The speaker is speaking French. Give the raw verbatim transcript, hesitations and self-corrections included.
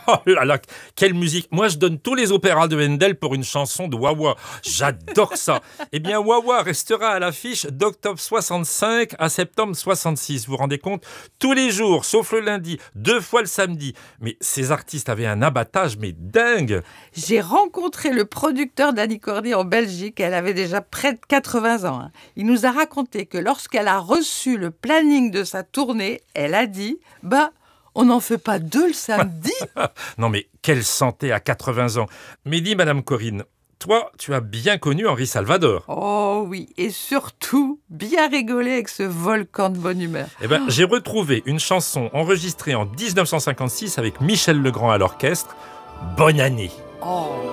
Oh là là, quelle musique! Moi, je donne tous les opéras de Handel pour une chanson de Wawa. J'adore ça. Eh bien, Wawa restera à l'affiche d'octobre soixante-cinq à septembre soixante-six. Vous vous rendez compte? Tous les jours, sauf le lundi, deux fois le samedi. Mais ces artistes avaient un abattage, mais dingue! J'ai rencontré le producteur d'Annie Cordy en Belgique. Elle avait déjà près de quatre-vingts ans. Il nous a raconté que lorsqu'elle a reçu le planning de sa tournée, elle a dit « Bah, on n'en fait pas deux le samedi !» Non mais, quelle santé à quatre-vingts ans! Mais dis, Madame Corinne, toi, tu as bien connu Henri Salvador. Oh oui, et surtout, bien rigolé avec ce volcan de bonne humeur. Eh ben, j'ai retrouvé une chanson enregistrée en dix-neuf cent cinquante-six avec Michel Legrand à l'orchestre. Bonne année! Oh